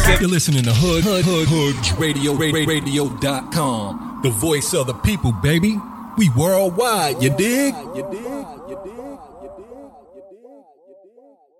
You're listening to Radio.com, the voice of the people, baby. We worldwide, you dig?